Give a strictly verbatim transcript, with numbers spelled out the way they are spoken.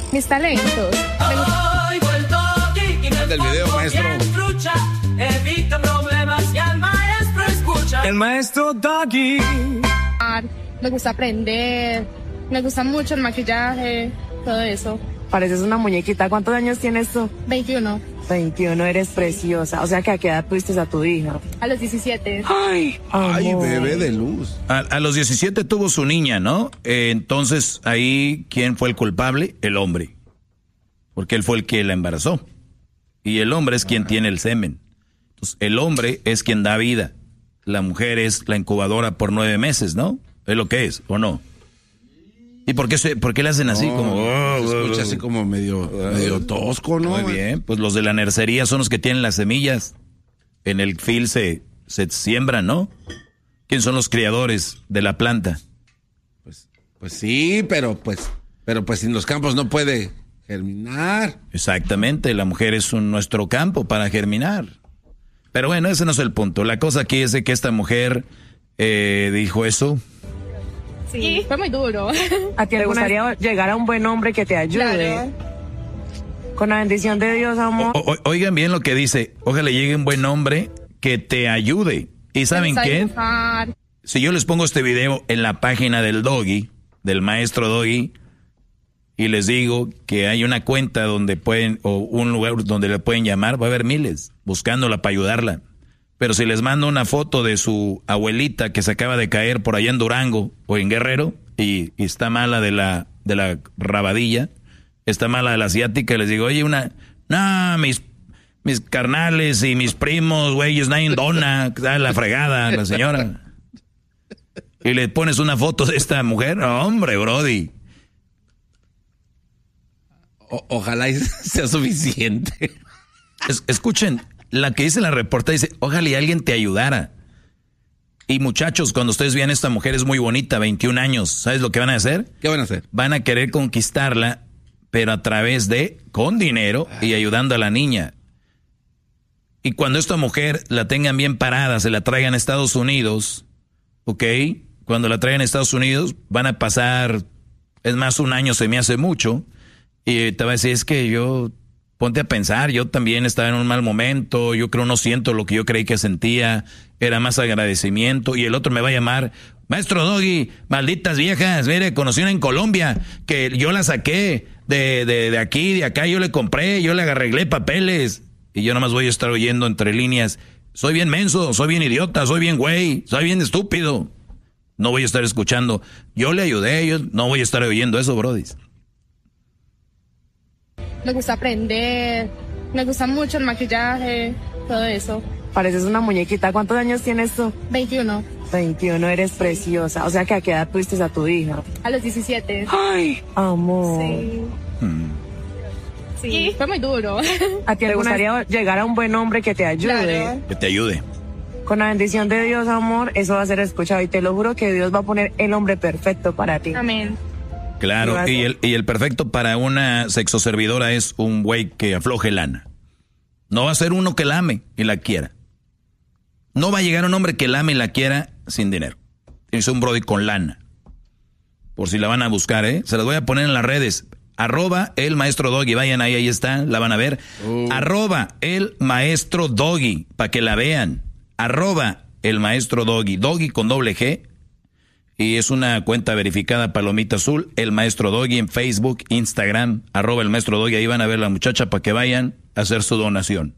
Mis talentos. Del video, maestro. Evita problemas y al maestro escucha. El maestro Doggy. Me gusta aprender. Me gusta mucho el maquillaje. Todo eso. Pareces una muñequita. ¿Cuántos años tienes tú? veintiuno. veintiuno, eres preciosa. O sea que a qué edad tuviste a tu hija. A los diecisiete. Ay, Ay, amor. bebé de luz. A, a los diecisiete tuvo su niña, ¿no? Eh, entonces, ahí, ¿quién fue el culpable? El hombre. Porque él fue el que la embarazó. Y el hombre es quien tiene el semen. Entonces, el hombre es quien da vida. La mujer es la incubadora por nueve meses, ¿no? Es lo que es, ¿o no? ¿Y por qué, se, por qué le hacen así? No, como se escucha así como medio, medio tosco, ¿no? Muy bien, pues los de la nercería son los que tienen las semillas. En el fil se, se siembran, ¿no? ¿Quién son los criadores de la planta? Pues, pues sí, pero pues, pero pues en los campos no puede germinar. Exactamente, la mujer es un, nuestro campo para germinar. Pero bueno, ese no es el punto. La cosa aquí es de que esta mujer eh, dijo eso. Sí, fue muy duro. ¿A ti te gustaría llegar a un buen hombre que te ayude? Claro. Con la bendición de Dios, amor. O, o, oigan bien lo que dice. Ojalá llegue un buen hombre que te ayude. ¿Y saben qué? Dibujar. Si yo les pongo este video en la página del Doggy, del maestro Doggy, y les digo que hay una cuenta donde pueden, o un lugar donde le pueden llamar, va a haber miles buscándola para ayudarla. Pero si les mando una foto de su abuelita que se acaba de caer por allá en Durango o en Guerrero y, y está mala de la de la rabadilla, está mala de la asiática, les digo, oye, una, no, mis mis carnales y mis primos, güeyes, nadie dona, da la fregada, la señora. Y le pones una foto de esta mujer, no, hombre, brody. O, ojalá sea suficiente. Es, escuchen, la que dice la reportera dice, ojalá y alguien te ayudara. Y muchachos, cuando ustedes vean esta mujer es muy bonita, veintiún años, ¿sabes lo que van a hacer? ¿Qué van a hacer? Van a querer conquistarla, pero a través de, con dinero y ayudando a la niña. Y cuando esta mujer la tengan bien parada, se la traigan a Estados Unidos, ¿ok? Cuando la traigan a Estados Unidos, van a pasar, es más, un año se me hace mucho, y te va a decir, es que yo, ponte a pensar, yo también estaba en un mal momento, yo creo no siento lo que yo creí que sentía, era más agradecimiento, y el otro me va a llamar, maestro Doggy, malditas viejas, mire, conocí una en Colombia, que yo la saqué de, de, de aquí, de acá, yo le compré, yo le arreglé papeles, y yo nomás voy a estar oyendo entre líneas, soy bien menso, soy bien idiota, soy bien güey, soy bien estúpido. No voy a estar escuchando, yo le ayudé, yo no voy a estar oyendo eso, brodis. Me gusta aprender. Me gusta mucho el maquillaje. Todo eso. Pareces una muñequita. ¿Cuántos años tienes tú? veintiuno. veintiuno, eres preciosa. O sea que a qué edad tuviste a tu hija. A los diecisiete. Ay, amor. Sí. Hmm. Sí, fue muy duro. ¿A ti te gustaría llegar a un buen hombre que te ayude? Claro. Que te ayude. Con la bendición de Dios, amor, eso va a ser escuchado. Y te lo juro que Dios va a poner el hombre perfecto para ti. Amén. Claro, y el, y el perfecto para una sexoservidora es un güey que afloje lana. No va a ser uno que la ame y la quiera. No va a llegar un hombre que la ame y la quiera sin dinero. Es un brody con lana. Por si la van a buscar, ¿eh? Se las voy a poner en las redes. Arroba el maestro Doggy. Vayan ahí, ahí está, la van a ver. Uh. Arroba el maestro Doggy, para que la vean. Arroba el maestro Doggy. Doggy con doble G. Y es una cuenta verificada, Palomita Azul, el maestro Doggy en Facebook, Instagram, arroba el maestro Doggy. Ahí van a ver la muchacha para que vayan a hacer su donación.